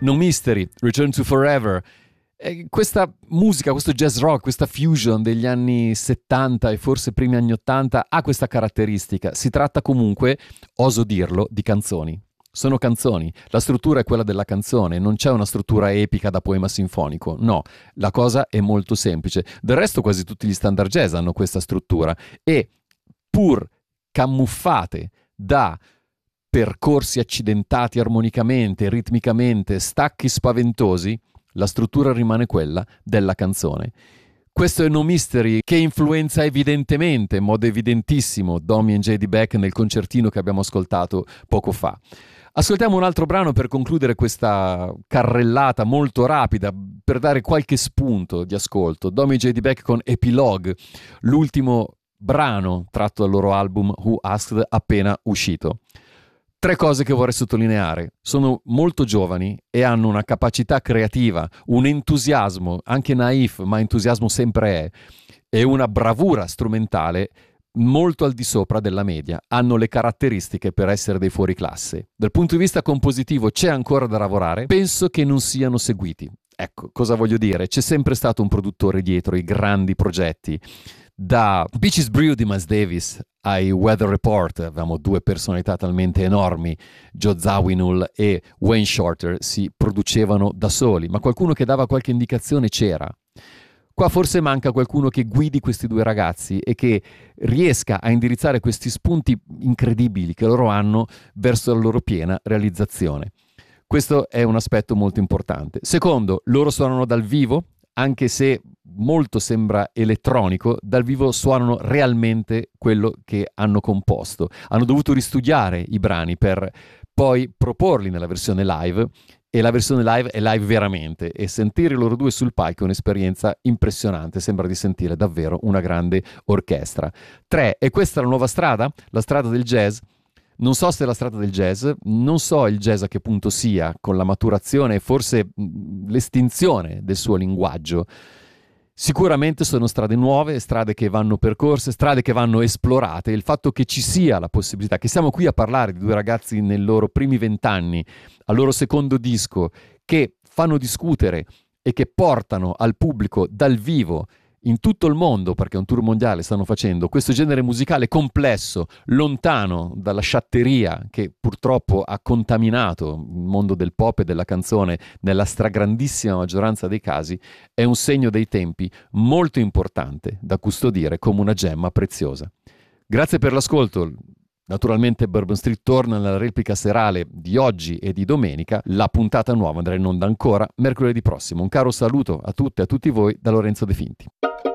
No Mystery, Return to Forever. Questa musica, questo jazz rock, questa fusion degli anni 70 e forse primi anni 80 ha questa caratteristica. Si tratta comunque, oso dirlo, di canzoni. Sono canzoni, la struttura è quella della canzone, non c'è una struttura epica da poema sinfonico, no, la cosa è molto semplice. Del resto quasi tutti gli standard jazz hanno questa struttura e pur camuffate da percorsi accidentati armonicamente, ritmicamente, stacchi spaventosi, la struttura rimane quella della canzone. Questo è No Mystery, che influenza evidentemente, in modo evidentissimo, Domi e J.D. Beck nel concertino che abbiamo ascoltato poco fa. Ascoltiamo un altro brano per concludere questa carrellata molto rapida, per dare qualche spunto di ascolto. Domi e J.D. Beck con Epilogue, l'ultimo brano tratto dal loro album Who Asked, appena uscito. 3 cose che vorrei sottolineare. Sono molto giovani e hanno una capacità creativa, un entusiasmo, anche naif, ma entusiasmo sempre è, e una bravura strumentale molto al di sopra della media. Hanno le caratteristiche per essere dei fuoriclasse. Dal punto di vista compositivo c'è ancora da lavorare. Penso che non siano seguiti. Ecco, cosa voglio dire? C'è sempre stato un produttore dietro i grandi progetti. Da Beaches Brew di Miles Davis ai Weather Report avevamo 2 personalità talmente enormi, Joe Zawinul e Wayne Shorter, si producevano da soli, ma qualcuno che dava qualche indicazione c'era. Qua forse manca qualcuno che guidi questi 2 ragazzi e che riesca a indirizzare questi spunti incredibili che loro hanno verso la loro piena realizzazione. Questo è un aspetto molto importante. Secondo, loro suonano dal vivo, anche se molto sembra elettronico, dal vivo suonano realmente quello che hanno composto. Hanno dovuto ristudiare i brani per poi proporli nella versione live, e la versione live è live veramente, e sentire loro 2 sul palco è un'esperienza impressionante, sembra di sentire davvero una grande orchestra. 3, e questa è la nuova strada? La strada del jazz? Non so se è la strada del jazz, non so il jazz a che punto sia, con la maturazione e forse l'estinzione del suo linguaggio. Sicuramente sono strade nuove, strade che vanno percorse, strade che vanno esplorate. Il fatto che ci sia la possibilità, che siamo qui a parlare di 2 ragazzi nei loro primi 20 anni, al loro secondo disco, che fanno discutere e che portano al pubblico dal vivo in tutto il mondo, perché un tour mondiale stanno facendo, questo genere musicale complesso, lontano dalla sciatteria che purtroppo ha contaminato il mondo del pop e della canzone nella stragrandissima maggioranza dei casi, è un segno dei tempi molto importante da custodire come una gemma preziosa. Grazie per l'ascolto. Naturalmente Bourbon Street torna nella replica serale di oggi e di domenica. La puntata nuova andrà in onda ancora mercoledì prossimo. Un caro saluto a tutte e a tutti voi da Lorenzo De Finti.